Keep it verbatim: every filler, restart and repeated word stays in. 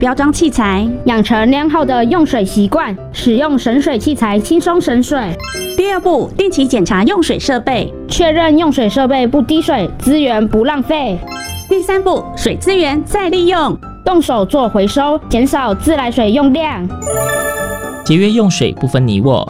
标章器材， 养成良好的用水习惯，使用省水器材轻松省水。 第二步，定期检查用水设备， 确认用水设备不滴水，资源不浪费。 第三步，水资源再利用， 动手做回收，减少自来水用量。 节约用水不分你我，